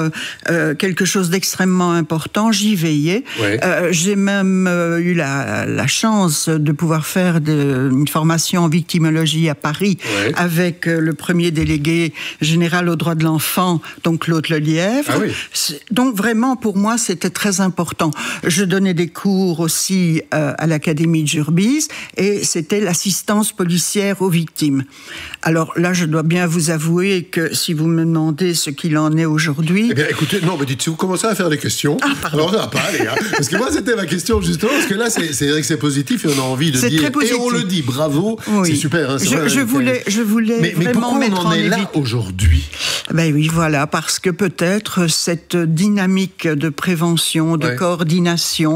quelque chose d'extrêmement important. J'y veillais. Ouais. J'ai même eu la chance de pouvoir faire une formation en victimologie à Paris avec le premier délégué général aux droits de l'enfant, donc Claude Lelièvre. Ah oui. Donc vraiment, pour moi, c'était très important. Je donnais des cours aussi à l'Académie de Jurbise et c'était l'assistance policière aux victimes. Alors là, je dois bien vous avouer que si vous me demandez ce qu'il en est aujourd'hui... Eh bien, écoutez, non, mais dites, si vous commencez à faire des questions, alors ça va pas, les gars. Parce que moi, c'était ma question, justement, parce que là, c'est vrai que c'est positif et on a envie de dire... Et on le dit, bravo, c'est super. Hein, je voulais mais vraiment mettre en est là aujourd'hui? Ben oui, voilà, parce que peut-être cette dynamique de prévention, de coordination,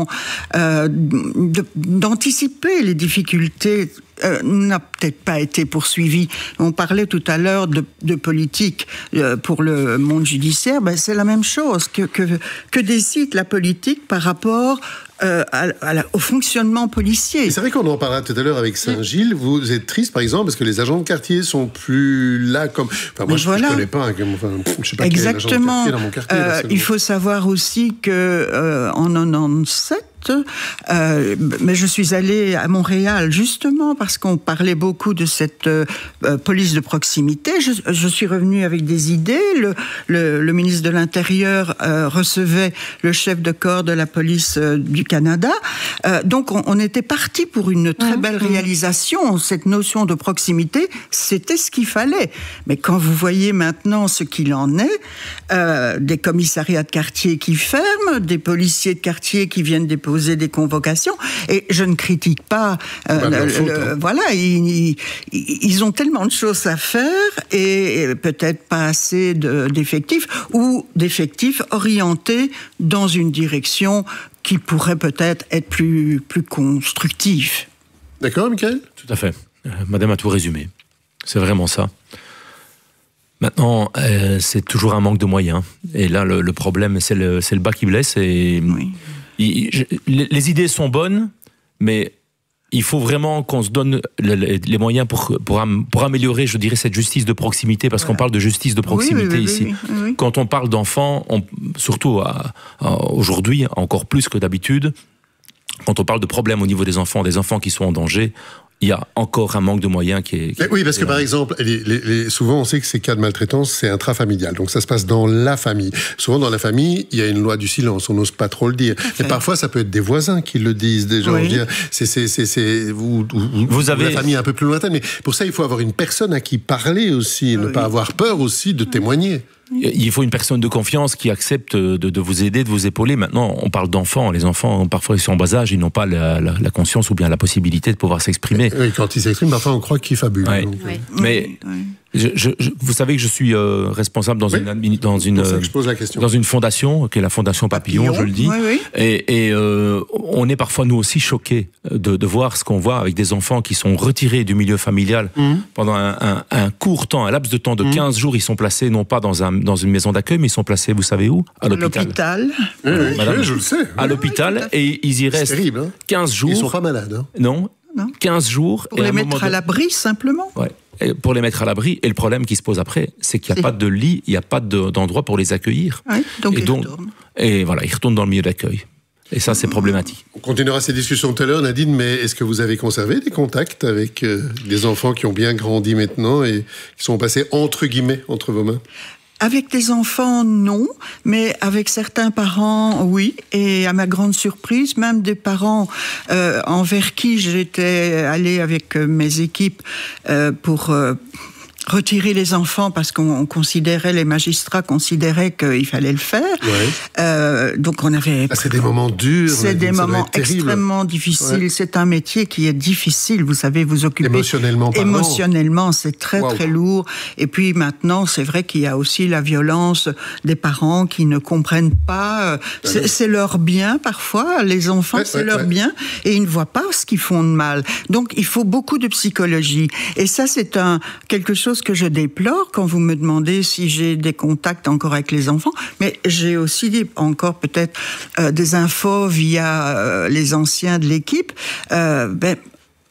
d'anticiper les difficultés n'a peut-être pas été poursuivie. On parlait tout à l'heure de politique pour le monde judiciaire. Ben c'est la même chose que décide la politique par rapport au fonctionnement policier. Et c'est vrai qu'on en parlait tout à l'heure avec Saint-Gilles. Vous êtes triste, par exemple, parce que les agents de quartier sont plus là comme... Enfin, moi, je ne connais pas. Je sais pas quel agent de quartier dans mon quartier. Il faut savoir aussi que en 97, mais je suis allée à Montréal justement parce qu'on parlait beaucoup de cette police de proximité. Je suis revenue avec des idées. Le ministre de l'Intérieur recevait le chef de corps de la police du Canada. Donc on était parti pour une très belle réalisation. Cette notion de proximité, c'était ce qu'il fallait. Mais quand vous voyez maintenant ce qu'il en est, des commissariats de quartier qui ferment, des policiers de quartier qui viennent déposer des convocations, et je ne critique pas. Voilà, ils ont tellement de choses à faire et peut-être pas assez d'effectifs ou d'effectifs orientés dans une direction qui pourrait peut-être être plus constructive. D'accord, Michael ? Tout à fait. Madame a tout résumé. C'est vraiment ça. Maintenant, c'est toujours un manque de moyens. Et là, le problème, c'est le bas qui blesse. Et les idées sont bonnes, mais il faut vraiment qu'on se donne les moyens pour améliorer, je dirais, cette justice de proximité, parce qu'on parle de justice de proximité ici. Oui. Quand on parle d'enfants, surtout aujourd'hui, encore plus que d'habitude, quand on parle de problèmes au niveau des enfants qui sont en danger, il y a encore un manque de moyens qui est... Oui, parce que par exemple, souvent on sait que ces cas de maltraitance, c'est intrafamilial. Donc ça se passe dans la famille. Souvent dans la famille, il y a une loi du silence, on n'ose pas trop le dire. Mais parfois ça peut être des voisins qui le disent, des gens. Oui. Je veux dire, vous avez la famille un peu plus lointaine. Mais pour ça, il faut avoir une personne à qui parler aussi, ne pas avoir peur aussi de témoigner. Il faut une personne de confiance qui accepte de vous aider, de vous épauler. Maintenant, on parle d'enfants. Les enfants, parfois, ils sont en bas âge, ils n'ont pas la conscience ou bien la possibilité de pouvoir s'exprimer. Oui, quand ils s'expriment, parfois, on croit qu'ils fabulent. Ouais. Donc, mais vous savez que je suis responsable dans une fondation, qui est la Fondation Papillon, je le dis. Oui. Et on est parfois, nous aussi, choqués de voir ce qu'on voit avec des enfants qui sont retirés du milieu familial pendant un court temps, un laps de temps de 15 jours. Ils sont placés, non pas dans une maison d'accueil, mais ils sont placés, vous savez où ? À l'hôpital. Oui, je le sais. À l'hôpital, et ils y restent terrible, hein. 15 jours. Ils sont pas malades. Hein. Non, 15 jours. Pour les mettre à l'abri, simplement. Ouais. Pour les mettre à l'abri. Et le problème qui se pose après, c'est qu'il n'y a pas de lit, il n'y a pas d'endroit pour les accueillir. Oui, donc ils retournent. Et voilà, ils retournent dans le milieu d'accueil. Et ça, c'est problématique. On continuera ces discussions tout à l'heure, Nadine, mais est-ce que vous avez conservé des contacts avec des enfants qui ont bien grandi maintenant et qui sont passés, entre guillemets, entre vos mains ? Avec des enfants, non, mais avec certains parents, oui. Et à ma grande surprise, même des parents envers qui j'étais allée avec mes équipes pour retirer les enfants parce les magistrats considéraient qu'il fallait le faire. Ouais. Donc on avait... c'est des moments durs. C'est des moments extrêmement difficiles. Ouais. C'est un métier qui est difficile. Vous savez, vous occuper... Émotionnellement, c'est très, très lourd. Et puis maintenant, c'est vrai qu'il y a aussi la violence des parents qui ne comprennent pas. C'est leur bien, parfois. Les enfants, c'est leur bien. Et ils ne voient pas ce qu'ils font de mal. Donc, il faut beaucoup de psychologie. Et ça, c'est quelque chose que je déplore quand vous me demandez si j'ai des contacts encore avec les enfants, mais j'ai aussi encore peut-être des infos via les anciens de l'équipe.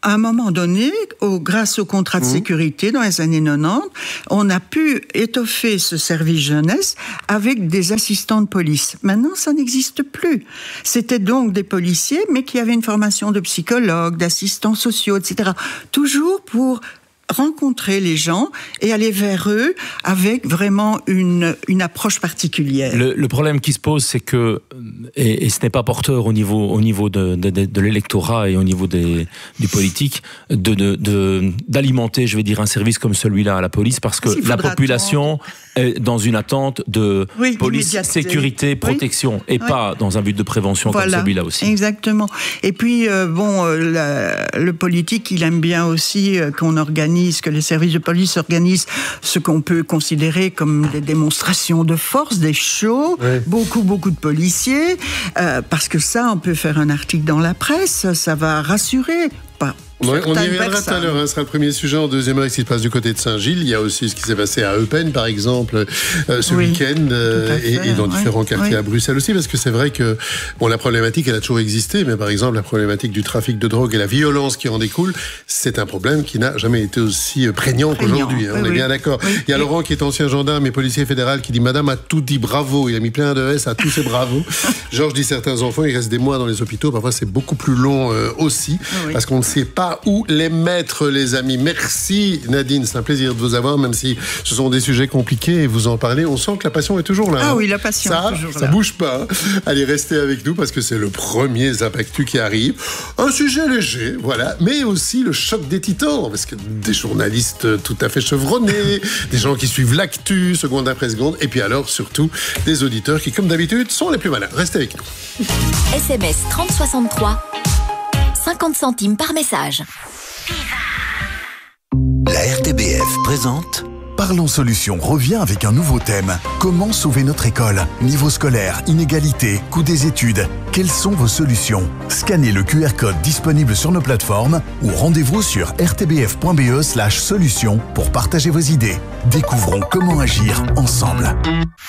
à un moment donné, grâce au contrat de sécurité dans les années 90, on a pu étoffer ce service jeunesse avec des assistants de police. Maintenant, ça n'existe plus. C'était donc des policiers, mais qui avaient une formation de psychologue, d'assistants sociaux, etc. Toujours pour rencontrer les gens et aller vers eux avec vraiment une approche particulière. Le problème qui se pose, c'est que, et ce n'est pas porteur au niveau de l'électorat et au niveau du politique, d'alimenter, je vais dire, un service comme celui-là à la police, parce que la population est dans une attente de police, sécurité, protection, et pas dans un but de prévention comme celui-là aussi. Exactement. Et puis, le politique, il aime bien aussi qu'on organise, que les services de police organisent ce qu'on peut considérer comme des démonstrations de force, des shows, beaucoup de policiers, parce que ça, on peut faire un article dans la presse, ça va rassurer. On y reviendra tout à l'heure, ce sera le premier sujet. En deuxième heure, ce qui se passe du côté de Saint-Gilles. Il y a aussi ce qui s'est passé à Eupen, par exemple, ce week-end, et dans différents quartiers à Bruxelles aussi, parce que c'est vrai que la problématique, elle a toujours existé, mais par exemple, la problématique du trafic de drogue et la violence qui en découle, c'est un problème qui n'a jamais été aussi prégnant qu'aujourd'hui. On est bien d'accord. Il y a Laurent qui est ancien gendarme et policier fédéral qui dit « Madame a tout dit, bravo ». Il a mis plein de S à tous ces bravos. Georges dit certains enfants, ils restent des mois dans les hôpitaux. Parfois, c'est beaucoup plus long aussi, parce qu'on ne sait pas où les mettre, les amis. Merci Nadine, c'est un plaisir de vous avoir, même si ce sont des sujets compliqués et vous en parlez. On sent que la passion est toujours là. Ah oui, la passion est toujours là. Ça bouge pas. Allez, restez avec nous parce que c'est le premier Zapactu qui arrive. Un sujet léger, voilà, mais aussi le choc des titans, parce que des journalistes tout à fait chevronnés, des gens qui suivent l'actu, seconde après seconde, et puis alors surtout des auditeurs qui, comme d'habitude, sont les plus malins. Restez avec nous. SMS 3063, 50 centimes par message. La RTBF présente Parlons Solutions revient avec un nouveau thème. Comment sauver notre école? Niveau scolaire, inégalité, coût des études. Quelles sont vos solutions? Scannez le QR code disponible sur nos plateformes ou rendez-vous sur rtbf.be/solutions pour partager vos idées. Découvrons comment agir ensemble.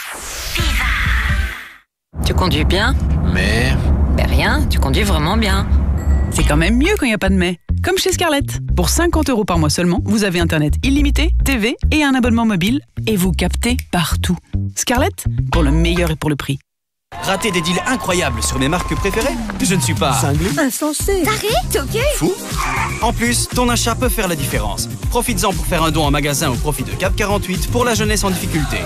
Tu conduis bien? Mais rien, tu conduis vraiment bien. C'est quand même mieux quand il n'y a pas de mais. Comme chez Scarlett. Pour 50 € par mois seulement, vous avez Internet illimité, TV et un abonnement mobile. Et vous captez partout. Scarlett, pour le meilleur et pour le prix. Rater des deals incroyables sur mes marques préférées? Je ne suis pas cinglé, insensé, taré, toqué, fou. En plus, ton achat peut faire la différence. Profites-en pour faire un don en magasin au profit de Cap 48 pour la jeunesse en difficulté.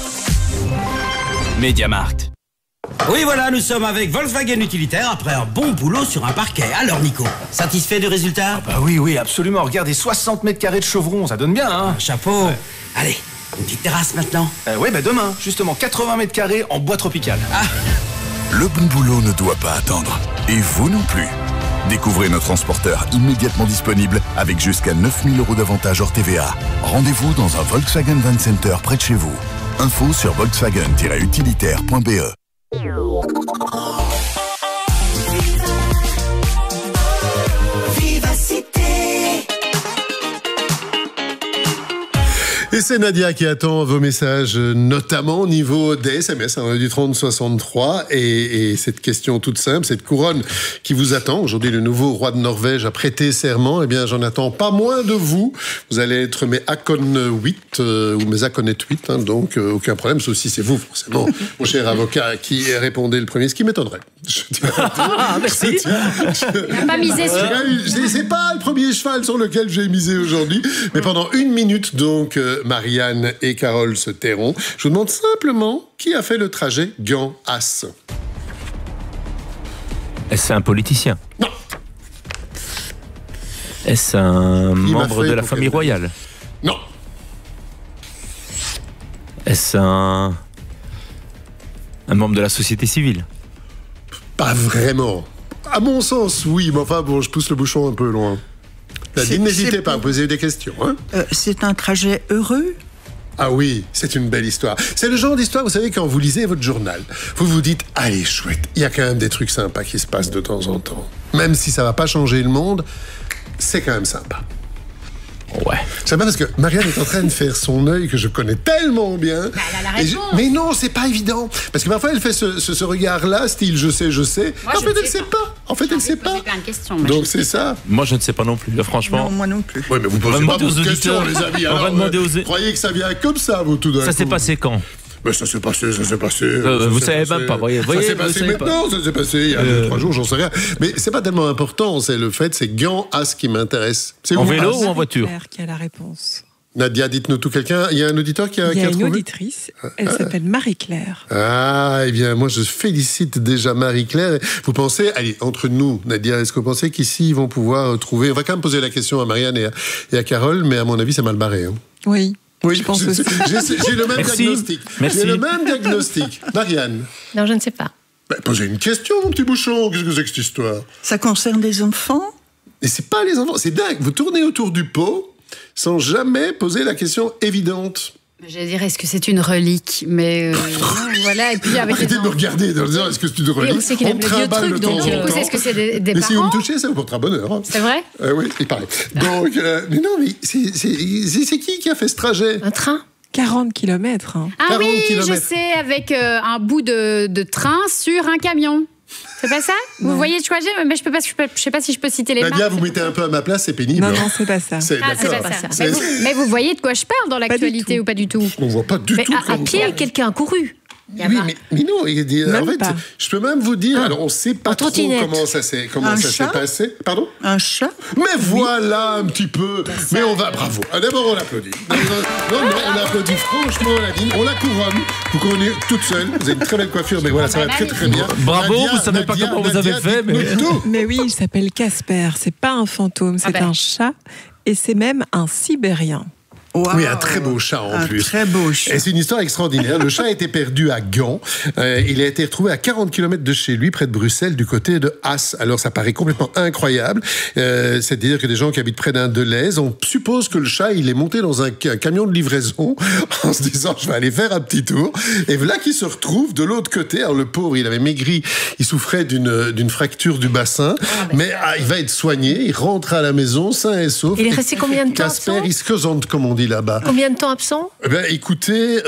MediaMarkt. Oui, voilà, nous sommes avec Volkswagen Utilitaire après un bon boulot sur un parquet. Alors, Nico, satisfait du résultat? Oui, absolument. Regardez, 60 mètres carrés de chevron, ça donne bien, hein? Chapeau. Ouais. Allez, une petite terrasse maintenant. Demain, justement, 80 mètres carrés en bois tropical. Ah. Le bon boulot ne doit pas attendre. Et vous non plus. Découvrez nos transporteurs immédiatement disponibles avec jusqu'à 9 000 € d'avantages hors TVA. Rendez-vous dans un Volkswagen Van Center près de chez vous. Info sur volkswagen-utilitaire.be. Et c'est Nadia qui attend vos messages, notamment au niveau des SMS, du 3063. Et cette question toute simple, cette couronne qui vous attend. Aujourd'hui, le nouveau roi de Norvège a prêté serment. Eh bien, j'en attends pas moins de vous. Vous allez être mes Akon 8 ou mes Akonet 8, donc aucun problème. Sauf si c'est vous, forcément, mon cher avocat, qui répondait le premier, ce qui m'étonnerait. Merci. Il n'a pas misé sur... C'est pas le premier cheval sur lequel j'ai misé aujourd'hui, mais pendant 1 minute, donc, Marianne et Carole se tairont. Je vous demande simplement qui a fait le trajet Gand-As. Est-ce un politicien? Non. Est-ce un membre de la famille royale? Non. Est-ce un membre de la société civile? Pas vraiment. À mon sens, oui, mais enfin, bon, je pousse le bouchon un peu loin. N'hésitez pas à poser des questions. C'est un trajet heureux? Ah oui, c'est une belle histoire. C'est le genre d'histoire, vous savez, quand vous lisez votre journal, vous vous dites, allez, chouette, il y a quand même des trucs sympas qui se passent de temps en temps. Même si ça va pas changer le monde, c'est quand même sympa. Ouais. C'est pas parce que Marianne est en train de faire son œil que je connais tellement bien. Bah, elle a la réponse. Mais non, c'est pas évident. Parce que parfois, elle fait ce regard-là, style je sais. Moi, En fait, elle sait pas. En fait, elle sait pas. Plein de questions, Donc, c'est ça. Moi, je ne sais pas non plus, là, franchement. Non, moi non plus. Oui, mais vous posez pas beaucoup de questions, les amis. On va demander aux... Croyez que ça vient comme ça, vous, tout d'un coup. Ça s'est passé quand? Mais ça s'est passé. Vous savez même pas, voyez. Ça s'est passé maintenant, ça s'est passé il y a 2-3 jours, j'en sais rien. Mais c'est pas tellement important, c'est le fait, c'est Gand As qui m'intéresse. C'est en où, vélo As ou en voiture? Qui a la réponse. Nadia, dites-nous tout. Il y a un auditeur qui a trouvé? Il y a une auditrice, elle s'appelle Marie-Claire. Ah, eh bien, moi, je félicite déjà Marie-Claire. Vous pensez, allez, entre nous, Nadia, est-ce que vous pensez qu'ici, ils vont pouvoir trouver... On va quand même poser la question à Marianne et à Carole, mais à mon avis, c'est mal barré. Hein. Oui. Oui, je pense aussi. J'ai le même diagnostic. Merci. J'ai le même diagnostic. Marianne. Non, je ne sais pas. Posez une question, mon petit bouchon. Qu'est-ce que c'est que cette histoire? Ça concerne des enfants? Et c'est pas les enfants. C'est dingue. Vous tournez autour du pot sans jamais poser la question évidente. Je dirais, est-ce que c'est une relique? Mais voilà, et puis avec arrêtez de me regarder en disant, est-ce que c'est une relique? on sait qu'il aime le vieux truc, donc est-ce que c'est des mais parents? si vous me touchez, ça vous portera bonheur. Hein. C'est vrai? Oui, il paraît. Donc, mais non, mais c'est qui a fait ce trajet? Un train? 40 km. Hein. Ah 40 oui, kilomètres. je sais, avec un bout de train sur un camion. C'est pas ça? Vous voyez de quoi j'ai? Mais je sais pas si je peux citer les marques. Nadia, vous mettez un peu à ma place, c'est pénible. Non, c'est pas ça. C'est pas ça. Mais vous voyez de quoi je parle dans l'actualité ou pas du tout? On voit pas du tout. À pied, quelqu'un a couru. Oui, mais non, en fait, je peux même vous dire, alors on sait pas trop comment ça s'est passé. Pardon? Un chat? Mais voilà un petit peu. Mais on va, bravo. D'abord, on l'applaudit. Non, on applaudit franchement Nadine. On la couronne. Vous couronnez toute seule. Vous avez une très belle coiffure, mais voilà, ça va très très bien. Bravo, vous savez pas comment vous avez fait, mais... Mais oui, il s'appelle Casper. C'est pas un fantôme, c'est un chat. Et c'est même un Sibérien. Wow. Oui, un très beau chat en plus. Un très beau chat. Et c'est une histoire extraordinaire. Le chat a été perdu à Gand. Il a été retrouvé à 40 km de chez lui, près de Bruxelles, du côté de As. Alors, ça paraît complètement incroyable. C'est-à-dire que des gens qui habitent près d'un Deleuze, on suppose que le chat, il est monté dans un camion de livraison en se disant, je vais aller faire un petit tour. Et voilà qu'il se retrouve de l'autre côté. Alors, le pauvre, il avait maigri. Il souffrait d'une fracture du bassin. Mais il va être soigné. Il rentre à la maison, sain et sauf. Il est resté combien de temps? Casper, il se causante, comme on dit là-bas. Combien de temps absent? Eh ben, écoutez,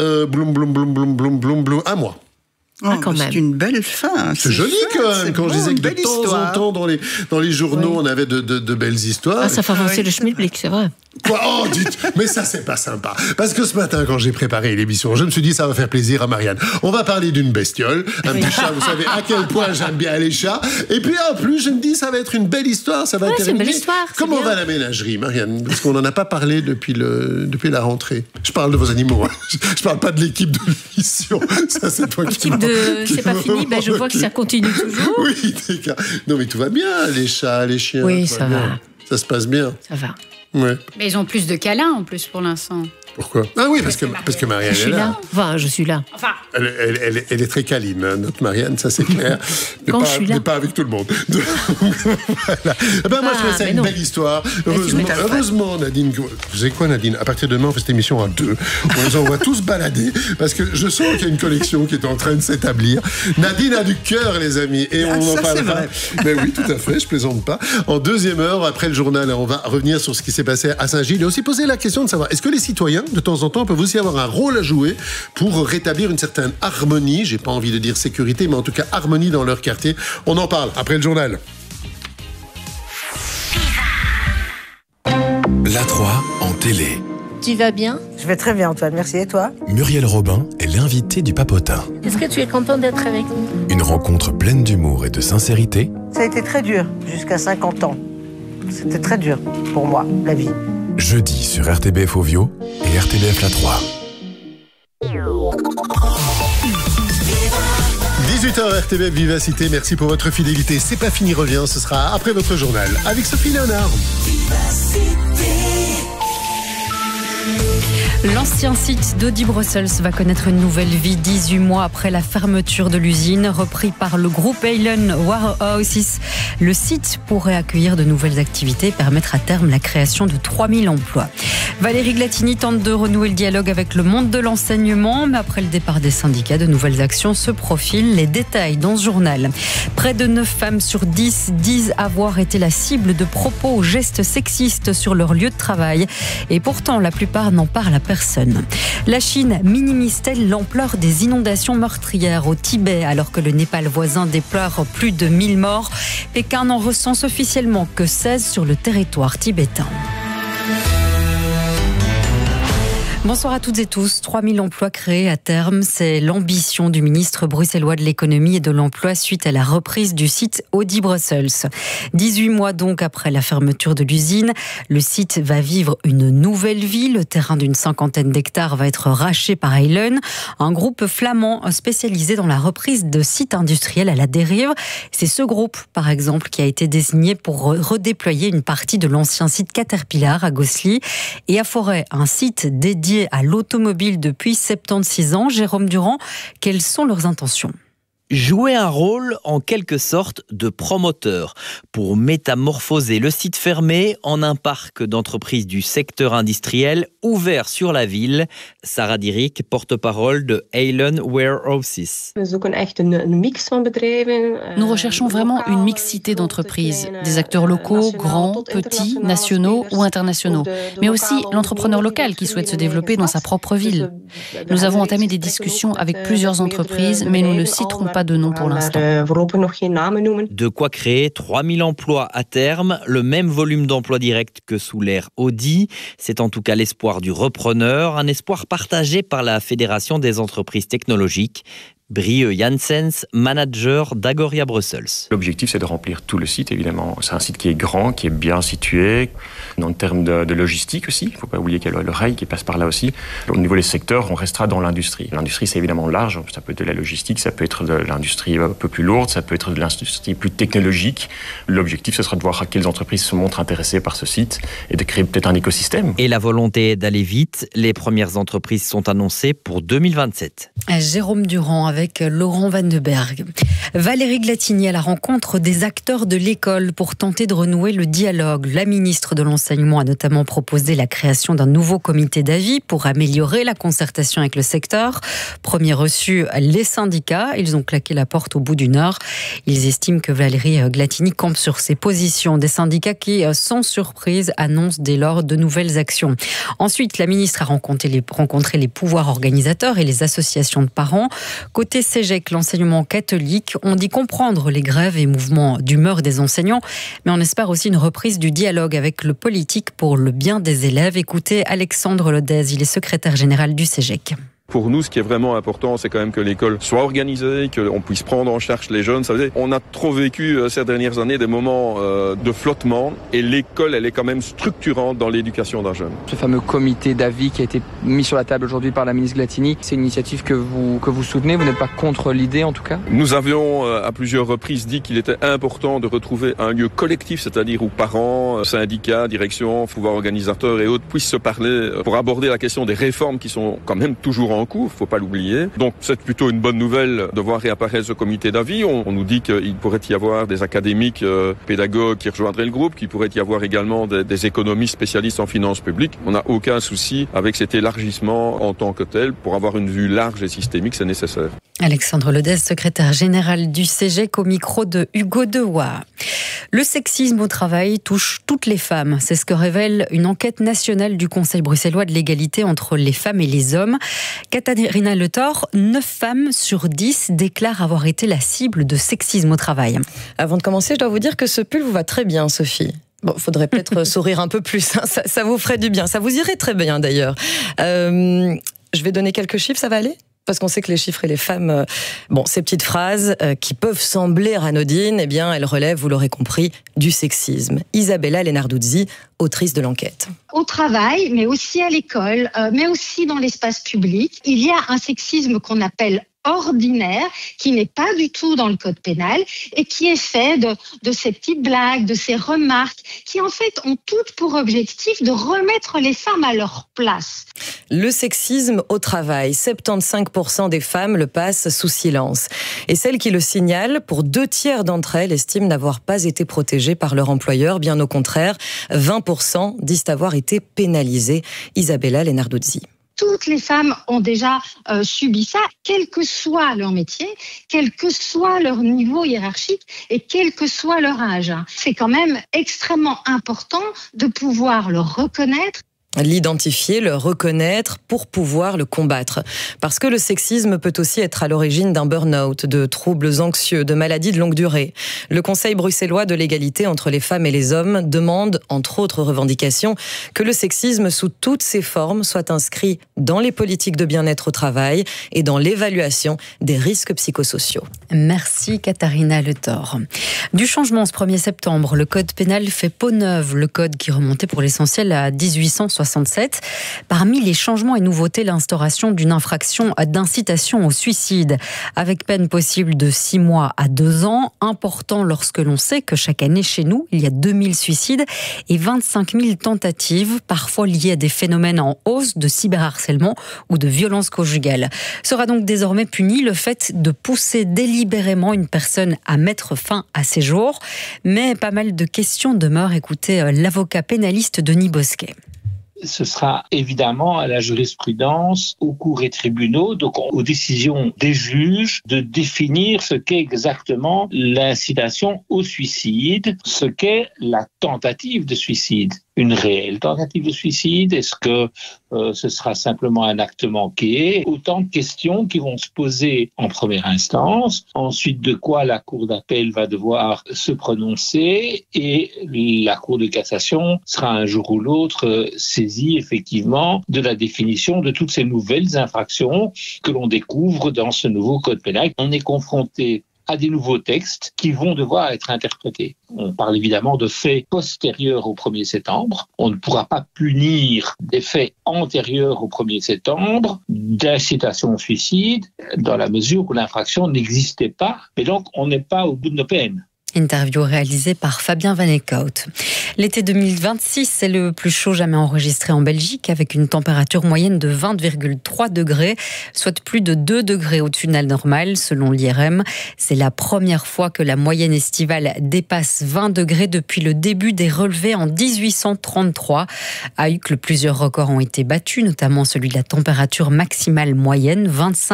un mois. Quand même. C'est une belle fin. C'est joli quand même. Quand je disais que de temps en temps dans les journaux on avait de belles histoires. Ah, ça fait avancer le schmilblick, c'est vrai. Quoi? Oh, dites, mais ça c'est pas sympa. Parce que ce matin, quand j'ai préparé l'émission, je me suis dit ça va faire plaisir à Marianne. On va parler d'une bestiole, un petit chat. Vous savez à quel point j'aime bien les chats. Et puis en plus, je me dis ça va être une belle histoire, ça va terminer. C'est une belle histoire. Comment va la ménagerie, Marianne? Parce qu'on n'en a pas parlé depuis la rentrée. Je parle de vos animaux. Hein. Je parle pas de l'équipe de l'émission. Ça c'est toi qui. L'équipe de c'est pas fini. Ben je vois que ça continue toujours. Oui, non mais tout va bien, les chats, les chiens. Oui, ça va. Ça se passe bien. Ça va. Ouais. Mais ils ont plus de câlins en plus pour l'instant. Pourquoi? Ah oui, parce que Marianne est là. Enfin, je suis là. Enfin. Elle est très câline, hein, notre Marianne, ça c'est clair. Mais pas avec tout le monde. Donc, voilà. Moi, je trouve ça une belle histoire. Heureusement, Nadine. Vous savez quoi, Nadine? À partir de demain, on fait cette émission à 2. On les envoie tous balader parce que je sens qu'il y a une collection qui est en train de s'établir. Nadine a du cœur, les amis, et on en parlera. Mais oui, tout à fait, je plaisante pas. En deuxième heure, après le journal, on va revenir sur ce qui s'est passé à Saint-Gilles et aussi poser la question de savoir est-ce que les citoyens, de temps en temps, peuvent aussi avoir un rôle à jouer pour rétablir une certaine harmonie, j'ai pas envie de dire sécurité, mais en tout cas harmonie dans leur quartier. On en parle après le journal. La 3 en télé. Tu vas bien? Je vais très bien, Antoine, merci. Et toi? Muriel Robin est l'invitée du Papotin. Est-ce que tu es content d'être avec nous? Une rencontre pleine d'humour et de sincérité. Ça a été très dur, jusqu'à 50 ans. C'était très dur pour moi, la vie. Jeudi sur RTBF Ovio et RTBF La 3. 18h RTBF Vivacité, merci pour votre fidélité. C'est pas fini, revient, ce sera après votre journal avec Sophie Léonard. L'ancien site d'Audi Brussels va connaître une nouvelle vie 18 mois après la fermeture de l'usine. Repris par le groupe Heylen Warehouses, le site pourrait accueillir de nouvelles activités et permettre à terme la création de 3000 emplois. Valérie Glatini tente de renouer le dialogue avec le monde de l'enseignement, mais après le départ des syndicats, de nouvelles actions se profilent. Les détails dans ce journal. Près de 9 femmes sur 10 disent avoir été la cible de propos ou gestes sexistes sur leur lieu de travail. Et pourtant, la plupart n'en parlent à personne. La Chine minimise-t-elle l'ampleur des inondations meurtrières au Tibet alors que le Népal voisin déplore plus de 1000 morts? Pékin n'en recense officiellement que 16 sur le territoire tibétain. Bonsoir à toutes et tous. 3000 emplois créés à terme, c'est l'ambition du ministre bruxellois de l'économie et de l'emploi suite à la reprise du site Audi Brussels. 18 mois donc après la fermeture de l'usine, le site va vivre une nouvelle vie. Le terrain d'une 50aine d'hectares va être racheté par Heylen, un groupe flamand spécialisé dans la reprise de sites industriels à la dérive. C'est ce groupe, par exemple, qui a été désigné pour redéployer une partie de l'ancien site Caterpillar à Gosselies et à Forêt, un site dédié à l'automobile depuis 76 ans. Jérôme Durand, quelles sont leurs intentions ? Jouer un rôle en quelque sorte de promoteur pour métamorphoser le site fermé en un parc d'entreprises du secteur industriel ouvert sur la ville. Sarah Dierik, porte-parole de Heylen Warehouses. Nous recherchons vraiment une mixité d'entreprises, des acteurs locaux, grands, petits, nationaux ou internationaux, mais aussi l'entrepreneur local qui souhaite se développer dans sa propre ville. Nous avons entamé des discussions avec plusieurs entreprises, mais nous ne citerons pas de nom pour l'instant. De quoi créer 3000 emplois à terme, le même volume d'emplois directs que sous l'ère Audi. C'est en tout cas l'espoir du repreneur, un espoir partagé par la Fédération des entreprises technologiques. Brieux Janssens, manager d'Agoria Brussels. L'objectif, c'est de remplir tout le site, évidemment. C'est un site qui est grand, qui est bien situé. En termes de logistique aussi, il ne faut pas oublier qu'il y a le rail qui passe par là aussi. Au niveau des secteurs, on restera dans l'industrie. L'industrie, c'est évidemment large. Ça peut être de la logistique, ça peut être de l'industrie un peu plus lourde, ça peut être de l'industrie plus technologique. L'objectif, ce sera de voir quelles entreprises se montrent intéressées par ce site et de créer peut-être un écosystème. Et la volonté d'aller vite, les premières entreprises sont annoncées pour 2027. Jérôme Durand avec Laurent Van de Berg. Valérie Glatini à la rencontre des acteurs de l'école pour tenter de renouer le dialogue. La ministre de l'Enseignement a notamment proposé la création d'un nouveau comité d'avis pour améliorer la concertation avec le secteur. Premier reçu, les syndicats. Ils ont claqué la porte au bout d'une heure. Ils estiment que Valérie Glatini campe sur ses positions. Des syndicats qui, sans surprise, annoncent dès lors de nouvelles actions. Ensuite, la ministre a rencontré les pouvoirs organisateurs et les associations de parents. Côté CEGEC, l'enseignement catholique, on dit comprendre les grèves et mouvements d'humeur des enseignants, mais on espère aussi une reprise du dialogue avec le politique pour le bien des élèves. Écoutez Alexandre Lodez, il est secrétaire général du CEGEC. Pour nous, ce qui est vraiment important, c'est quand même que l'école soit organisée, qu'on puisse prendre en charge les jeunes. Ça veut dire, on a trop vécu ces dernières années des moments de flottement et l'école, elle est quand même structurante dans l'éducation d'un jeune. Ce fameux comité d'avis qui a été mis sur la table aujourd'hui par la ministre Glatini, c'est une initiative que vous soutenez, vous n'êtes pas contre l'idée en tout cas ? Nous avions à plusieurs reprises dit qu'il était important de retrouver un lieu collectif, c'est-à-dire où parents, syndicats, direction, pouvoirs organisateurs et autres puissent se parler pour aborder la question des réformes qui sont quand même toujours en cours, faut pas l'oublier. Donc c'est plutôt une bonne nouvelle de voir réapparaître ce comité d'avis. On nous dit qu'il pourrait y avoir des académiques pédagogues qui rejoindraient le groupe, qu'il pourrait y avoir également des économistes spécialistes en finances publiques. On n'a aucun souci avec cet élargissement en tant que tel. Pour avoir une vue large et systémique, c'est nécessaire. Alexandre Lodez, secrétaire général du CEGEC au micro de Hugo Dewa. Le sexisme au travail touche toutes les femmes. C'est ce que révèle une enquête nationale du Conseil bruxellois de l'égalité entre les femmes et les hommes. Katharina Le Thor, 9 femmes sur 10 déclarent avoir été la cible de sexisme au travail. Avant de commencer, je dois vous dire que ce pull vous va très bien, Sophie. Bon, faudrait peut-être sourire un peu plus, hein. Ça vous ferait du bien. Ça vous irait très bien d'ailleurs. Je vais donner quelques chiffres, ça va aller ? Parce qu'on sait que les chiffres et les femmes, ces petites phrases qui peuvent sembler anodines, eh bien, elles relèvent, vous l'aurez compris, du sexisme. Isabella Lenarduzzi, autrice de l'enquête. Au travail, mais aussi à l'école, mais aussi dans l'espace public, il y a un sexisme qu'on appelle ordinaire qui n'est pas du tout dans le code pénal et qui est fait de ces petites blagues, de ces remarques qui en fait ont toutes pour objectif de remettre les femmes à leur place. Le sexisme au travail, 75% des femmes le passent sous silence. Et celles qui le signalent, pour 2/3 d'entre elles, estiment n'avoir pas été protégées par leur employeur. Bien au contraire, 20% disent avoir été pénalisées. Isabella Lenarduzzi. Toutes les femmes ont déjà subi ça, quel que soit leur métier, quel que soit leur niveau hiérarchique et quel que soit leur âge. C'est quand même extrêmement important de pouvoir le reconnaître. L'identifier, le reconnaître pour pouvoir le combattre. Parce que le sexisme peut aussi être à l'origine d'un burn-out, de troubles anxieux, de maladies de longue durée. Le Conseil bruxellois de l'égalité entre les femmes et les hommes demande, entre autres revendications, que le sexisme sous toutes ses formes soit inscrit dans les politiques de bien-être au travail et dans l'évaluation des risques psychosociaux. Merci Katharina Le Thor. Du changement ce 1er septembre, le code pénal fait peau neuve, le code qui remontait pour l'essentiel à 1867. Parmi les changements et nouveautés, l'instauration d'une infraction d'incitation au suicide, avec peine possible de 6 mois à 2 ans, important lorsque l'on sait que chaque année chez nous, il y a 2000 suicides et 25 000 tentatives, parfois liées à des phénomènes en hausse de cyberharcèlement ou de violence conjugale. Sera donc désormais puni le fait de pousser délibérément une personne à mettre fin à ses jours. Mais pas mal de questions demeurent. Écoutez l'avocat pénaliste Denis Bosquet. Ce sera évidemment à la jurisprudence, aux cours et tribunaux, donc aux décisions des juges, de définir ce qu'est exactement l'incitation au suicide, ce qu'est la tentative de suicide. Une réelle tentative de suicide? Est-ce que ce sera simplement un acte manqué? Autant de questions qui vont se poser en première instance, ensuite de quoi la Cour d'appel va devoir se prononcer et la Cour de cassation sera un jour ou l'autre saisie effectivement de la définition de toutes ces nouvelles infractions que l'on découvre dans ce nouveau code pénal. On est confronté à des nouveaux textes qui vont devoir être interprétés. On parle évidemment de faits postérieurs au 1er septembre. On ne pourra pas punir des faits antérieurs au 1er septembre d'incitation au suicide dans la mesure où l'infraction n'existait pas. Et donc, on n'est pas au bout de nos peines. Interview réalisée par Fabien Van Eekhout. L'été 2026, c'est le plus chaud jamais enregistré en Belgique, avec une température moyenne de 20,3 degrés, soit plus de 2 degrés au-dessus de la normale, selon l'IRM. C'est la première fois que la moyenne estivale dépasse 20 degrés depuis le début des relevés en 1833. À Uccle, plusieurs records ont été battus, notamment celui de la température maximale moyenne,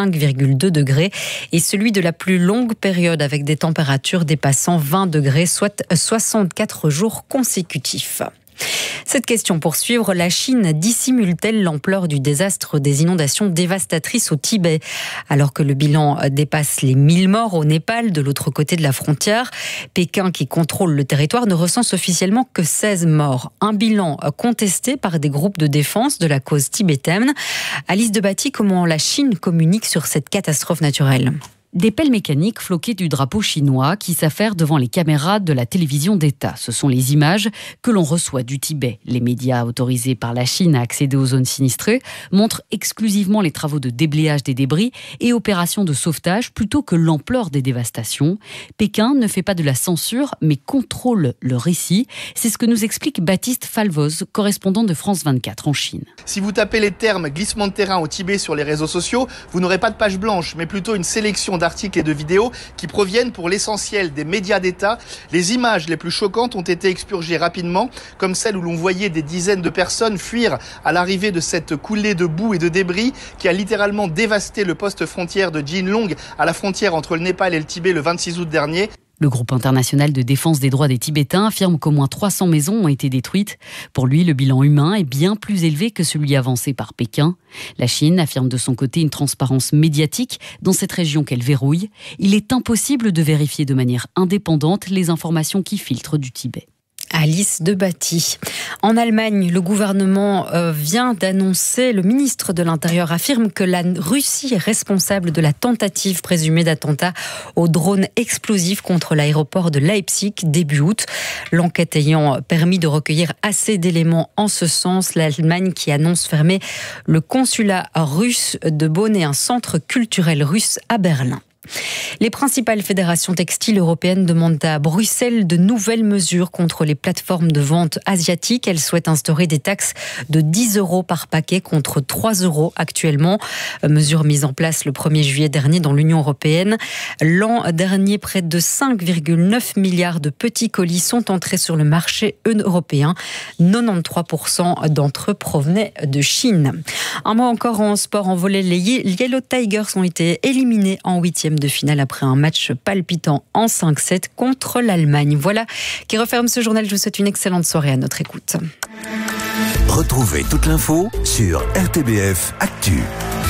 25,2 degrés, et celui de la plus longue période avec des températures dépassant 20 degrés, soit 64 jours consécutifs. Cette question pour suivre, la Chine dissimule-t-elle l'ampleur du désastre des inondations dévastatrices au Tibet? Alors que le bilan dépasse les 1000 morts au Népal, de l'autre côté de la frontière, Pékin, qui contrôle le territoire, ne recense officiellement que 16 morts. Un bilan contesté par des groupes de défense de la cause tibétaine. Alice Debatty, comment la Chine communique sur cette catastrophe naturelle? Des pelles mécaniques floquées du drapeau chinois qui s'affairent devant les caméras de la télévision d'État. Ce sont les images que l'on reçoit du Tibet. Les médias autorisés par la Chine à accéder aux zones sinistrées montrent exclusivement les travaux de déblayage des débris et opérations de sauvetage plutôt que l'ampleur des dévastations. Pékin ne fait pas de la censure mais contrôle le récit. C'est ce que nous explique Baptiste Falvoz, correspondant de France 24 en Chine. Si vous tapez les termes glissement de terrain au Tibet sur les réseaux sociaux, vous n'aurez pas de page blanche, mais plutôt une sélection d'articles et de vidéos qui proviennent pour l'essentiel des médias d'État. Les images les plus choquantes ont été expurgées rapidement, comme celle où l'on voyait des dizaines de personnes fuir à l'arrivée de cette coulée de boue et de débris qui a littéralement dévasté le poste frontière de Jinlong à la frontière entre le Népal et le Tibet le 26 août dernier. Le groupe international de défense des droits des Tibétains affirme qu'au moins 300 maisons ont été détruites. Pour lui, le bilan humain est bien plus élevé que celui avancé par Pékin. La Chine affirme de son côté une transparence médiatique dans cette région qu'elle verrouille. Il est impossible de vérifier de manière indépendante les informations qui filtrent du Tibet. Alice Debatty. En Allemagne, le gouvernement vient d'annoncer, le ministre de l'Intérieur affirme que la Russie est responsable de la tentative présumée d'attentat au drone explosif contre l'aéroport de Leipzig début août. L'enquête ayant permis de recueillir assez d'éléments en ce sens, l'Allemagne qui annonce fermer le consulat russe de Bonn et un centre culturel russe à Berlin. Les principales fédérations textiles européennes demandent à Bruxelles de nouvelles mesures contre les plateformes de vente asiatiques. Elles souhaitent instaurer des taxes de 10 € par paquet contre 3 € actuellement. Mesure mise en place le 1er juillet dernier dans l'Union européenne. L'an dernier, près de 5,9 milliards de petits colis sont entrés sur le marché européen. 93% d'entre eux provenaient de Chine. Un mot encore en sport, en volley. Les Yellow Tigers ont été éliminés en 8e de finale après un match palpitant en 5-7 contre l'Allemagne. Voilà qui referme ce journal. Je vous souhaite une excellente soirée à notre écoute. Retrouvez toute l'info sur RTBF Actu.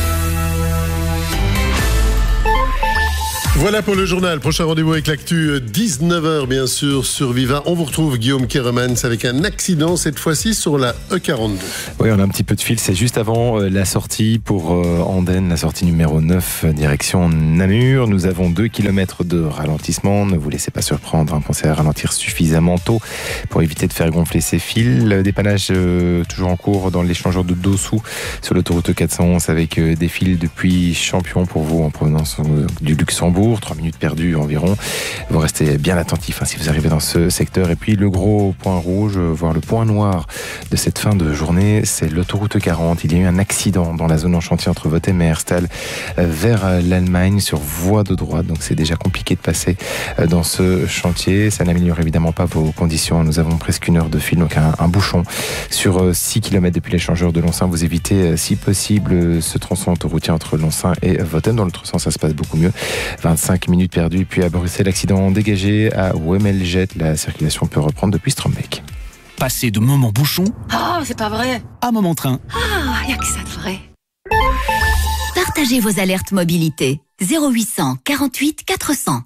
Voilà pour le journal. Prochain rendez-vous avec l'actu, 19h bien sûr sur Viva. On vous retrouve Guillaume Keremans avec un accident cette fois-ci sur la E42. Oui, on a un petit peu de fil. C'est juste avant la sortie pour Andenne, la sortie numéro 9 direction Namur. Nous avons 2 km de ralentissement. Ne vous laissez pas surprendre. Pensez à ralentir suffisamment tôt pour éviter de faire gonfler ces fils. Dépannage toujours en cours dans l'échangeur de Dossou sur l'autoroute 411 avec des fils depuis Champion pour vous en provenance du Luxembourg. 3 minutes perdues environ. Vous restez bien attentifs si vous arrivez dans ce secteur. Et puis le gros point rouge, voire le point noir de cette fin de journée, c'est l'autoroute 40. Il y a eu un accident dans la zone en chantier entre Votem et Herstal vers l'Allemagne sur voie de droite. Donc c'est déjà compliqué de passer dans ce chantier. Ça n'améliore évidemment pas vos conditions. Nous avons presque 1 heure de fil, donc un bouchon sur 6 km depuis l'échangeur de Lonsin. Vous évitez si possible ce tronçon autoroutier entre Lonsin et Votem. Dans l'autre sens, ça se passe beaucoup mieux. 25 minutes perdues. Puis à Bruxelles, accident dégagé à Wemeljet. La circulation peut reprendre depuis Strombeek. Passer de moment bouchon c'est pas vrai. à moment train. Y a que ça de vrai. Partagez vos alertes mobilité. 0800 48 400.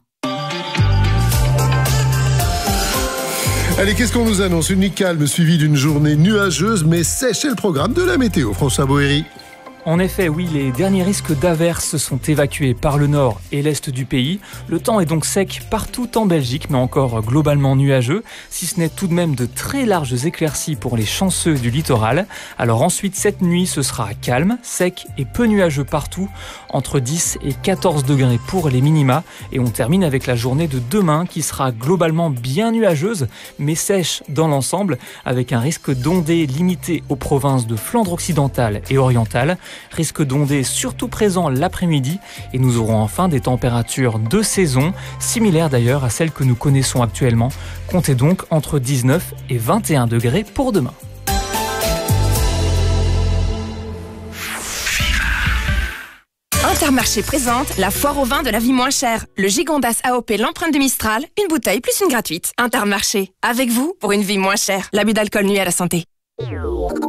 Allez, qu'est-ce qu'on nous annonce? Une nuit calme suivie d'une journée nuageuse mais sèche. C'est le programme de la météo. François Boéry. En effet, oui, les derniers risques d'averses sont évacués par le nord et l'est du pays. Le temps est donc sec partout en Belgique, mais encore globalement nuageux, si ce n'est tout de même de très larges éclaircies pour les chanceux du littoral. Alors ensuite, cette nuit, ce sera calme, sec et peu nuageux partout, entre 10 et 14 degrés pour les minima. Et on termine avec la journée de demain qui sera globalement bien nuageuse, mais sèche dans l'ensemble, avec un risque d'ondées limité aux provinces de Flandre occidentale et orientale. Risque d'ondées surtout présent l'après-midi et nous aurons enfin des températures de saison, similaires d'ailleurs à celles que nous connaissons actuellement. Comptez donc entre 19 et 21 degrés pour demain. Intermarché présente la foire au vin de la vie moins chère. Le Gigondas AOP l'empreinte de Mistral, une bouteille plus une gratuite. Intermarché, avec vous pour une vie moins chère. L'abus d'alcool nuit à la santé.